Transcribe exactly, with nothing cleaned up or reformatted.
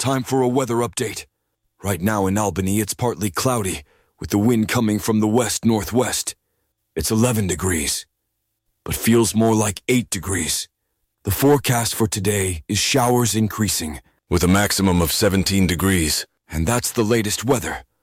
time for a weather update. Right now in Albany, it's partly cloudy, with the wind coming from the west-northwest. It's eleven degrees, but feels more like eight degrees. The forecast for today is showers increasing, with a maximum of seventeen degrees. And that's the latest weather.